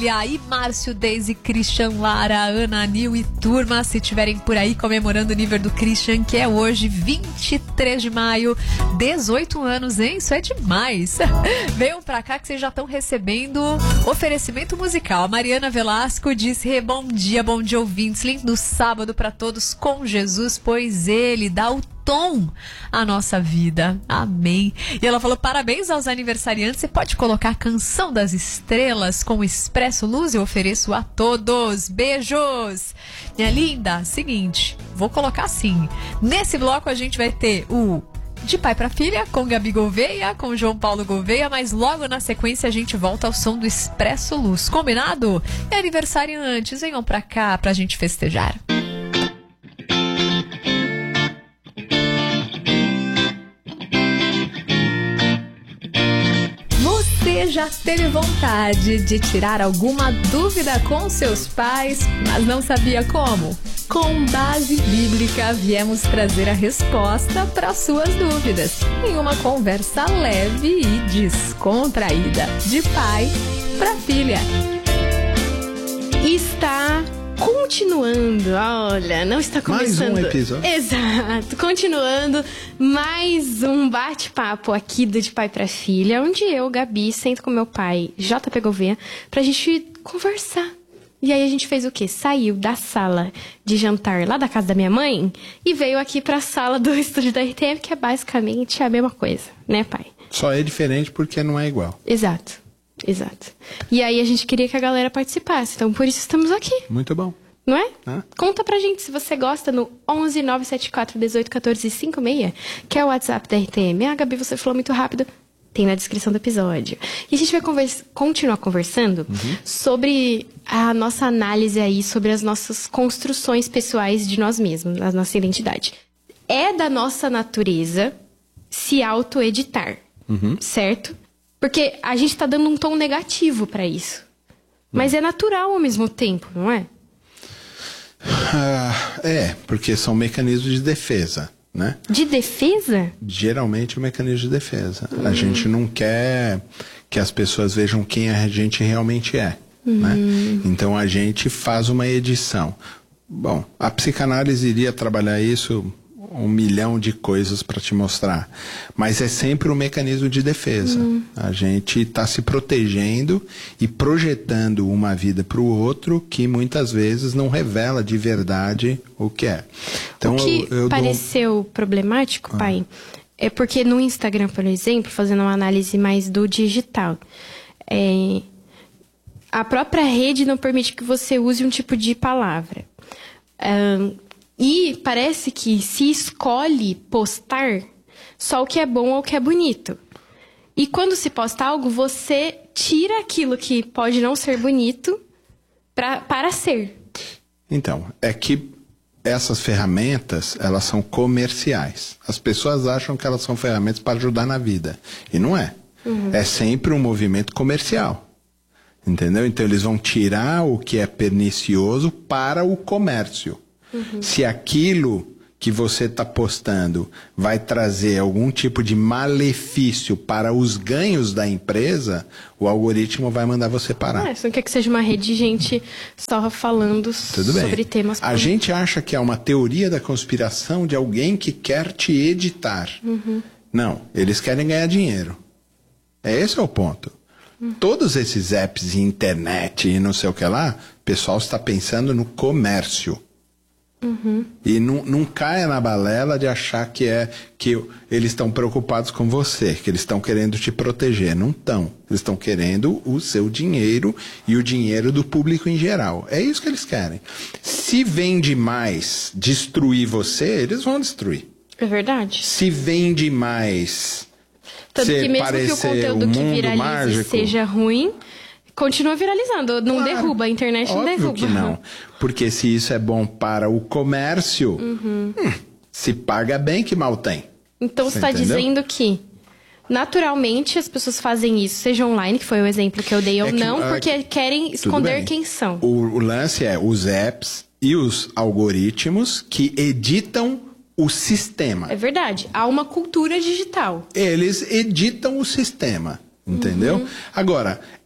E aí, Márcio, Deise, Christian, Lara, Ana, Nil e turma, se tiverem por aí comemorando o nível do Christian, que é hoje, 23 de maio, 18 anos, hein? Isso é demais. Venham pra cá que vocês já estão recebendo oferecimento musical. A Mariana Velasco disse: bom dia ouvintes, lindo sábado pra todos com Jesus, pois ele dá o tom à nossa vida. Amém. E ela falou: parabéns aos aniversariantes. Você pode colocar a Canção das Estrelas com o Expresso Luz? Eu ofereço a todos. Beijos. Minha linda, seguinte, vou colocar assim. Nesse bloco a gente vai ter o De Pai pra Filha, com Gabi Gouveia, com João Paulo Gouveia, mas logo na sequência a gente volta ao som do Expresso Luz. Combinado? E aniversariantes, venham pra cá pra gente festejar. Você já teve vontade de tirar alguma dúvida com seus pais, mas não sabia como? Com Base Bíblica, viemos trazer a resposta para suas dúvidas em uma conversa leve e descontraída, de pai para filha. Está continuando, olha, não está começando. Mais um episódio. Exato, continuando mais um bate-papo aqui do De Pai pra Filha, onde eu, Gabi, sento com meu pai, JP Gouveia, pra gente conversar. E aí a gente fez o quê? Saiu da sala de jantar lá da casa da minha mãe e veio aqui pra sala do estúdio da RTM, que é basicamente a mesma coisa, né, pai? Só é diferente porque não é igual. Exato. E aí a gente queria que a galera participasse, então por isso estamos aqui. Muito bom. Não é? Conta pra gente se você gosta no 11 974 18 14 56, que é o WhatsApp da RTM. Ah, Gabi, você falou muito rápido. Tem na descrição do episódio. E a gente vai continuar conversando sobre a nossa análise aí, sobre as nossas construções pessoais de nós mesmos, da nossa identidade. É da nossa natureza se auto-editar, certo? Porque a gente tá dando um tom negativo pra isso. Mas é natural ao mesmo tempo, não é? Porque são mecanismos de defesa, né? De defesa? Geralmente é um mecanismo de defesa. A gente não quer que as pessoas vejam quem a gente realmente é, né? Então a gente faz uma edição. Bom, a psicanálise iria trabalhar isso, 1 milhão de coisas para te mostrar, mas é sempre um mecanismo de defesa. A gente está se protegendo e projetando uma vida para o outro que muitas vezes não revela de verdade o que é. Então, o que pareceu problemático, pai, é porque no Instagram, por exemplo, fazendo uma análise mais do digital, a própria rede não permite que você use um tipo de palavra. E parece que se escolhe postar só o que é bom ou o que é bonito. E quando se posta algo, você tira aquilo que pode não ser bonito para ser. Então, é que essas ferramentas, elas são comerciais. As pessoas acham que elas são ferramentas para ajudar na vida. E não é. É sempre um movimento comercial. Entendeu? Então, eles vão tirar o que é pernicioso para o comércio. Se aquilo que você está postando vai trazer algum tipo de malefício para os ganhos da empresa, o algoritmo vai mandar você parar. Você não quer que seja uma rede de gente só falando sobre temas... A gente acha que é uma teoria da conspiração de alguém que quer te editar. Não, eles querem ganhar dinheiro. Esse é o ponto. Todos esses apps de internet e não sei o que lá, o pessoal está pensando no comércio. E não caia na balela de achar que eles estão preocupados com você, que eles estão querendo te proteger. Não estão. Eles estão querendo o seu dinheiro e o dinheiro do público em geral. É isso que eles querem. Se vende mais destruir você, eles vão destruir. É verdade. Se vende mais tanto que mesmo que o conteúdo que viralize mágico, seja ruim, continua viralizando, não derruba, a internet não derruba. Óbvio que não, porque se isso é bom para o comércio, se paga bem, que mal tem. Então você está dizendo que naturalmente as pessoas fazem isso, seja online, que foi o exemplo que eu dei, ou não, porque querem esconder quem são. O lance é os apps e os algoritmos que editam o sistema. É verdade, há uma cultura digital. Eles editam o sistema, entendeu? Agora,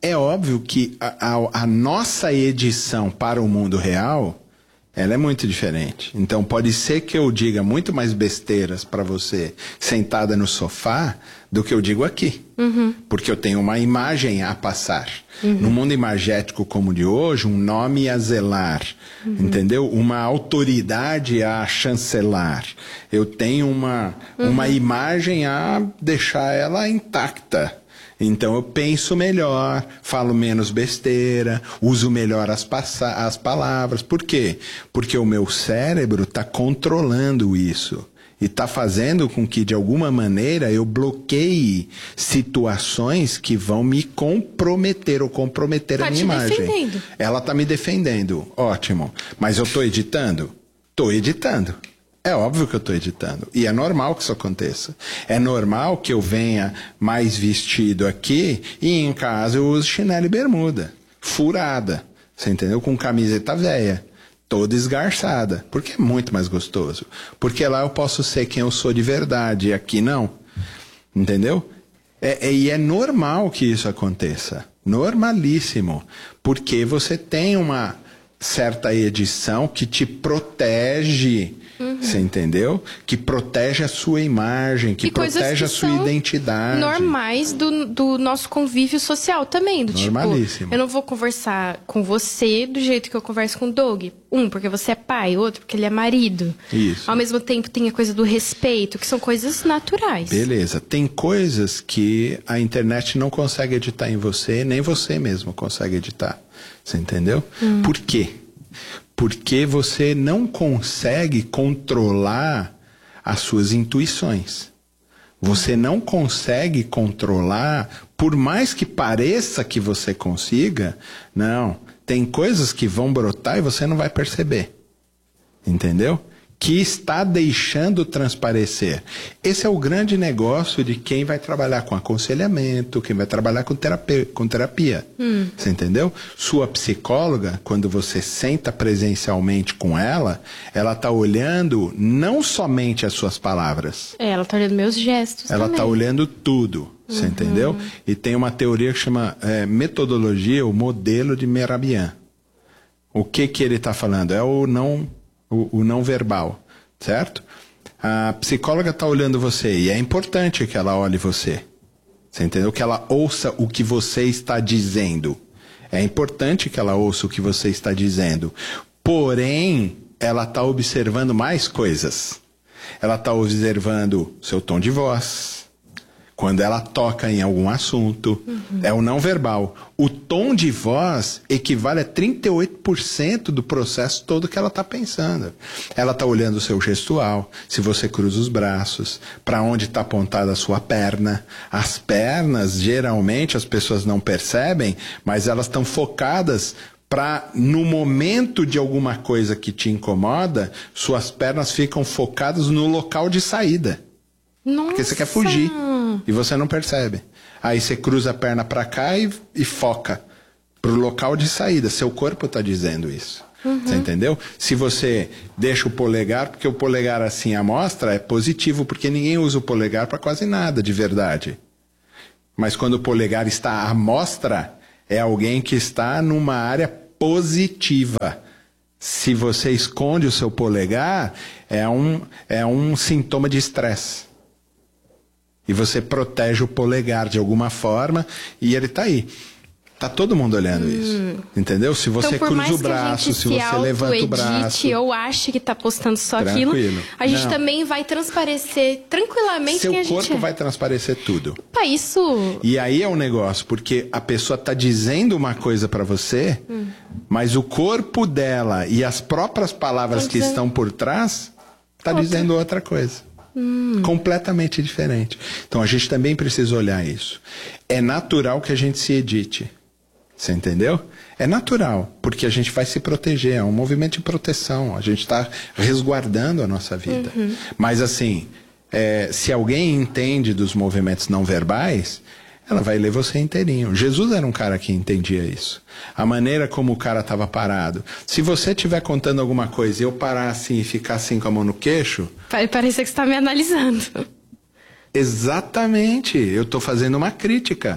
É óbvio que a nossa edição para o mundo real, ela é muito diferente. Então pode ser que eu diga muito mais besteiras para você sentada no sofá do que eu digo aqui. Porque eu tenho uma imagem a passar. No mundo imagético como o de hoje, um nome a zelar, entendeu? Uma autoridade a chancelar. Eu tenho uma imagem a deixar ela intacta. Então eu penso melhor, falo menos besteira, uso melhor as palavras. Por quê? Porque o meu cérebro está controlando isso. E está fazendo com que, de alguma maneira, eu bloqueie situações que vão me comprometer ou comprometer a minha imagem. Defendendo. Ela está me defendendo. Ótimo. Mas eu estou editando? Estou editando. É óbvio que eu estou editando. E é normal que isso aconteça. É normal que eu venha mais vestido aqui e em casa eu use chinelo e bermuda. Furada. Você entendeu? Com camiseta velha. Toda esgarçada. Porque é muito mais gostoso. Porque lá eu posso ser quem eu sou de verdade. E aqui não. Entendeu? E é normal que isso aconteça. Normalíssimo. Porque você tem uma certa edição que te protege. Você entendeu? Que protege a sua imagem, que protege a sua identidade. Normais do nosso convívio social também. Normalíssimo. Tipo, eu não vou conversar com você do jeito que eu converso com o Doug. Porque você é pai, outro porque ele é marido. Isso. Ao mesmo tempo tem a coisa do respeito, que são coisas naturais. Beleza. Tem coisas que a internet não consegue editar em você, nem você mesmo consegue editar. Você entendeu? Por quê? Porque você não consegue controlar as suas intuições. Você não consegue controlar, por mais que pareça que você consiga, não. Tem coisas que vão brotar e você não vai perceber. Entendeu? Que está deixando transparecer. Esse é o grande negócio de quem vai trabalhar com aconselhamento, quem vai trabalhar com terapia. Você entendeu? Sua psicóloga, quando você senta presencialmente com ela está olhando não somente as suas palavras. Ela está olhando meus gestos ela também. Está olhando tudo. Você entendeu? E tem uma teoria que chama metodologia, o modelo de Mehrabian. O que ele está falando? É o não verbal, certo? A psicóloga está olhando você e é importante que ela olhe você. Você entendeu? Que ela ouça o que você está dizendo. É importante que ela ouça o que você está dizendo. Porém, ela está observando mais coisas. Ela está observando seu tom de voz. Quando ela toca em algum assunto, é o não verbal. O tom de voz equivale a 38% do processo todo que ela está pensando. Ela está olhando o seu gestual, se você cruza os braços, para onde está apontada a sua perna. As pernas, geralmente, as pessoas não percebem, mas elas estão focadas para, no momento de alguma coisa que te incomoda, suas pernas ficam focadas no local de saída. Nossa. Porque você quer fugir e você não percebe. Aí você cruza a perna para cá e foca pro local de saída. Seu corpo está dizendo isso. Você entendeu? Se você deixa o polegar, porque o polegar assim à mostra é positivo, porque ninguém usa o polegar para quase nada de verdade. Mas quando o polegar está à mostra, é alguém que está numa área positiva. Se você esconde o seu polegar, é um sintoma de estresse. E você protege o polegar de alguma forma e ele está aí. Tá todo mundo olhando isso. Entendeu? Se você então, cruza o braço, se você levanta o braço. Ou acha que tá postando só aquilo, a gente também vai transparecer tranquilamente quem a gente é. Seu corpo vai transparecer tudo. Pá, isso... E aí é um negócio, porque a pessoa tá dizendo uma coisa para você, mas o corpo dela e as próprias palavras que estão por trás tá dizendo outra coisa. Completamente diferente. Então a gente também precisa olhar isso. É natural que a gente se edite. Você entendeu? É natural, porque a gente vai se proteger. É um movimento de proteção. A gente está resguardando a nossa vida. Mas assim, se alguém entende dos movimentos não verbais, ela vai ler você inteirinho. Jesus era um cara que entendia isso. A maneira como o cara estava parado. Se você estiver contando alguma coisa e eu parar assim e ficar assim com a mão no queixo... Vai parecer que você está me analisando. Exatamente. Eu estou fazendo uma crítica.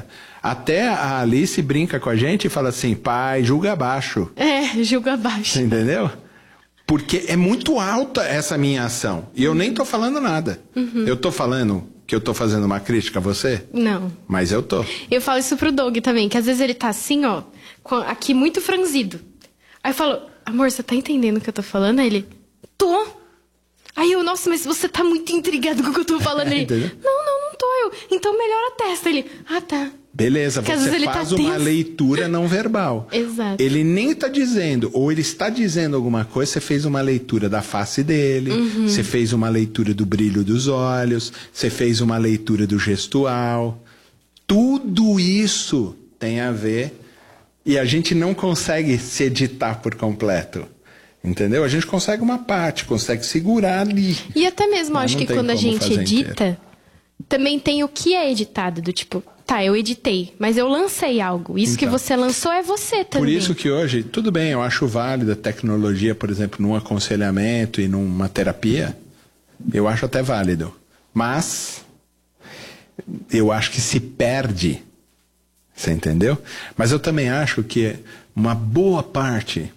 Até a Alice brinca com a gente e fala assim, pai, julga abaixo. Julga abaixo. Você entendeu? Porque é muito alta essa minha ação. E eu nem tô falando nada. Eu tô falando que eu tô fazendo uma crítica a você? Não. Mas eu tô. Eu falo isso pro Doug também, que às vezes ele tá assim, ó, aqui muito franzido. Aí eu falo, amor, você tá entendendo o que eu tô falando? Aí ele, tô. Aí eu, nossa, mas você tá muito intrigado com o que eu tô falando. Ele, não tô eu. Então melhora a testa. Ele, tá. Beleza, porque você faz uma leitura não verbal. Exato. Ele nem tá dizendo, ou ele está dizendo alguma coisa, você fez uma leitura da face dele, você fez uma leitura do brilho dos olhos, você fez uma leitura do gestual. Tudo isso tem a ver e a gente não consegue se editar por completo. Entendeu? A gente consegue uma parte, consegue segurar ali. E até mesmo, acho que quando a gente edita, também tem o que é editado, do tipo, tá, eu editei, mas eu lancei algo. Isso que você lançou é você também. Por isso que hoje, tudo bem, eu acho válida a tecnologia, por exemplo, num aconselhamento e numa terapia, eu acho até válido. Mas eu acho que se perde, você entendeu? Mas eu também acho que uma boa parte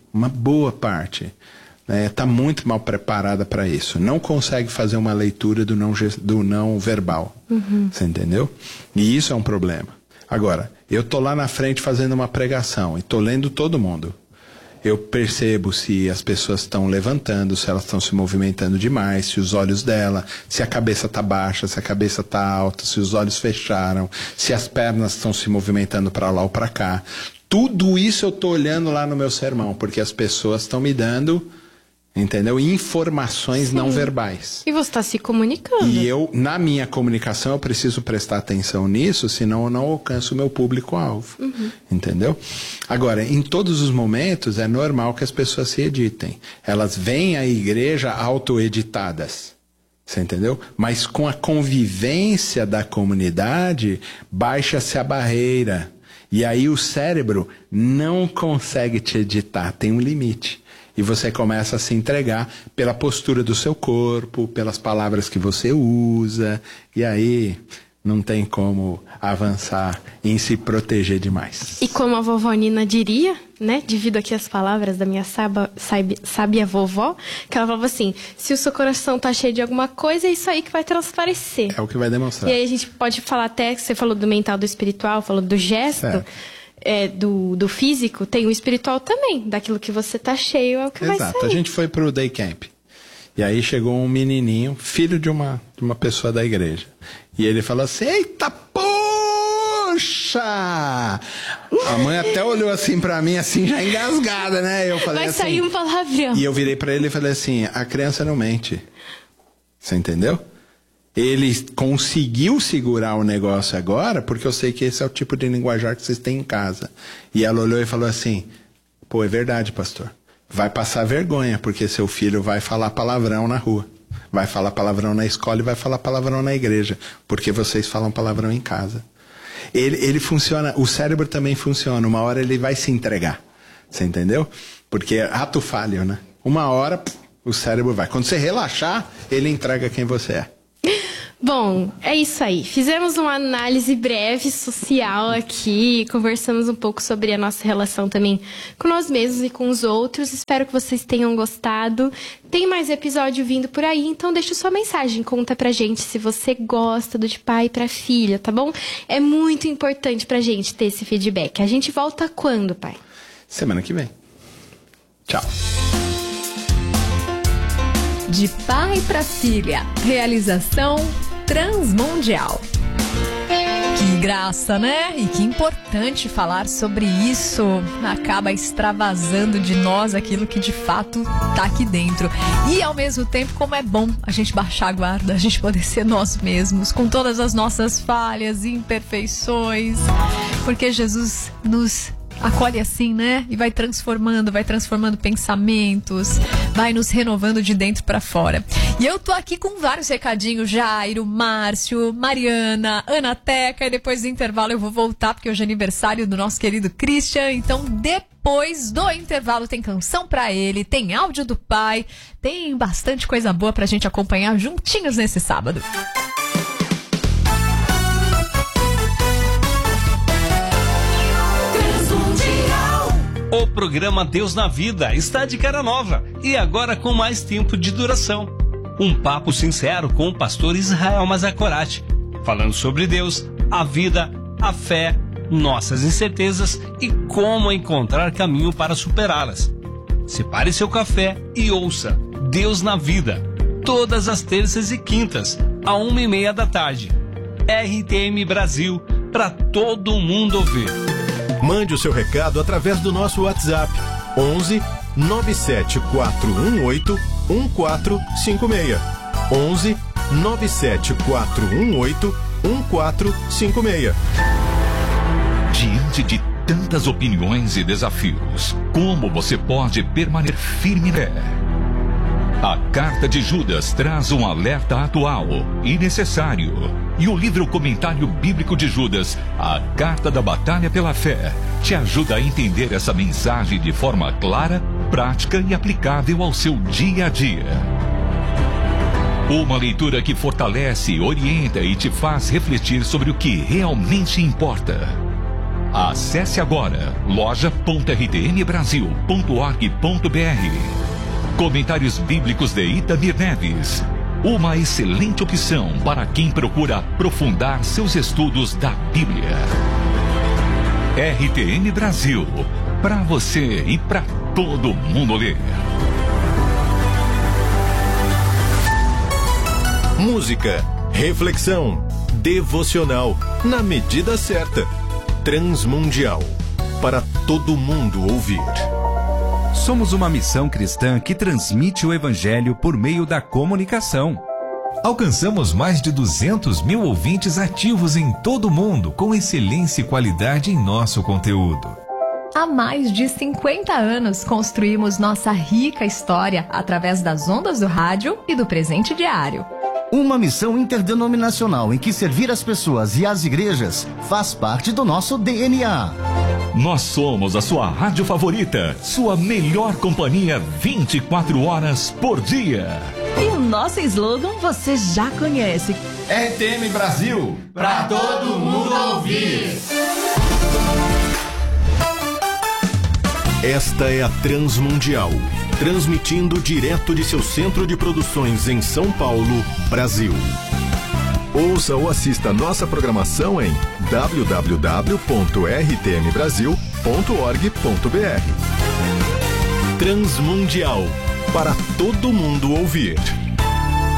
está muito mal preparada para isso. Não consegue fazer uma leitura do não verbal. Você entendeu? E isso é um problema. Agora, eu tô lá na frente fazendo uma pregação e tô lendo todo mundo. Eu percebo se as pessoas estão levantando, se elas estão se movimentando demais, se os olhos dela, se a cabeça está baixa, se a cabeça está alta, se os olhos fecharam, se as pernas estão se movimentando para lá ou para cá. Tudo isso eu tô olhando lá no meu sermão, porque as pessoas estão me dando, entendeu? Informações não verbais. E você está se comunicando. E eu, na minha comunicação, eu preciso prestar atenção nisso, senão eu não alcanço o meu público-alvo. Entendeu? Agora, em todos os momentos, é normal que as pessoas se editem. Elas vêm à igreja autoeditadas. Você entendeu? Mas com a convivência da comunidade, baixa-se a barreira. E aí o cérebro não consegue te editar, tem um limite. E você começa a se entregar pela postura do seu corpo, pelas palavras que você usa. E aí não tem como avançar em se proteger demais. E como a vovó Nina diria, né? Divido aqui as palavras da minha sábia vovó, que ela falava assim, se o seu coração tá cheio de alguma coisa, é isso aí que vai transparecer. É o que vai demonstrar. E aí a gente pode falar até, que você falou do mental, do espiritual, falou do gesto, do físico, tem o espiritual também. Daquilo que você tá cheio é o que vai sair. Exato. A gente foi pro day camp. E aí chegou um menininho, filho de uma pessoa da igreja. E ele falou assim, eita poxa! A mãe até olhou assim pra mim, assim, já engasgada, né? Eu falei vai assim, sair um palavrão. E eu virei pra ele e falei assim, a criança não mente. Você entendeu? Ele conseguiu segurar o negócio agora, porque eu sei que esse é o tipo de linguajar que vocês têm em casa. E ela olhou e falou assim, pô, é verdade, pastor. Vai passar vergonha, porque seu filho vai falar palavrão na rua. Vai falar palavrão na escola e vai falar palavrão na igreja. Porque vocês falam palavrão em casa. Ele funciona, o cérebro também funciona. Uma hora ele vai se entregar. Você entendeu? Porque é ato falho, né? Uma hora o cérebro vai. Quando você relaxar, ele entrega quem você é. Bom, é isso aí. Fizemos uma análise breve social aqui, conversamos um pouco sobre a nossa relação também com nós mesmos e com os outros. Espero que vocês tenham gostado. Tem mais episódio vindo por aí, então deixa sua mensagem. Conta pra gente se você gosta do De Pai pra Filha, tá bom? É muito importante pra gente ter esse feedback. A gente volta quando, pai? Semana que vem. Tchau. De Pai pra Filha. Realização Transmundial. Que graça, né? E que importante falar sobre isso. Acaba extravasando de nós aquilo que de fato tá aqui dentro. E ao mesmo tempo, como é bom a gente baixar a guarda, a gente poder ser nós mesmos, com todas as nossas falhas e imperfeições. Porque Jesus nos acolhe assim, né? E vai transformando pensamentos, vai nos renovando de dentro pra fora. E eu tô aqui com vários recadinhos, Jairo, Márcio, Mariana, Ana Teca, e depois do intervalo eu vou voltar, porque hoje é aniversário do nosso querido Christian, então depois do intervalo tem canção pra ele, tem áudio do pai, tem bastante coisa boa pra gente acompanhar juntinhos nesse sábado. O programa Deus na Vida está de cara nova e agora com mais tempo de duração. Um papo sincero com o pastor Israel Mazakorati, falando sobre Deus, a vida, a fé, nossas incertezas e como encontrar caminho para superá-las. Separe seu café e ouça Deus na Vida, todas as terças e quintas, à 1:30 da tarde. RTM Brasil, para todo mundo ouvir. Mande o seu recado através do nosso WhatsApp 11 97418 1456. 11 97418 1456. Diante de tantas opiniões e desafios, como você pode permanecer firme? A Carta de Judas traz um alerta atual e necessário. E o livro Comentário Bíblico de Judas, a Carta da Batalha pela Fé, te ajuda a entender essa mensagem de forma clara, prática e aplicável ao seu dia a dia. Uma leitura que fortalece, orienta e te faz refletir sobre o que realmente importa. Acesse agora loja.rtmbrasil.org.br. Comentários Bíblicos de Itamir Neves. Uma excelente opção para quem procura aprofundar seus estudos da Bíblia. RTM Brasil. Para você e para todo mundo ler. Música, reflexão, devocional, na medida certa. Transmundial. Para todo mundo ouvir. Somos uma missão cristã que transmite o Evangelho por meio da comunicação. Alcançamos mais de 200 mil ouvintes ativos em todo o mundo, com excelência e qualidade em nosso conteúdo. Há mais de 50 anos construímos nossa rica história através das ondas do rádio e do presente diário. Uma missão interdenominacional em que servir as pessoas e as igrejas faz parte do nosso DNA. Nós somos a sua rádio favorita, sua melhor companhia 24 horas por dia. E o nosso slogan você já conhece. RTM Brasil, pra todo mundo ouvir. Esta é a Transmundial, transmitindo direto de seu centro de produções em São Paulo, Brasil. Ouça ou assista nossa programação em www.rtmbrasil.org.br. Transmundial, para todo mundo ouvir.